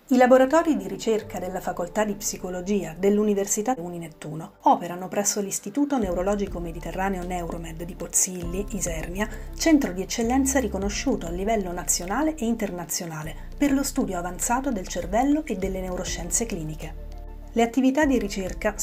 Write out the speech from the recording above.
I laboratori di ricerca della Facoltà di Psicologia dell'Università Uninettuno operano presso l'Istituto Neurologico Mediterraneo Neuromed di Pozzilli, Isernia, centro di eccellenza riconosciuto a livello nazionale e internazionale per lo studio avanzato del cervello e delle neuroscienze cliniche. Le attività di ricerca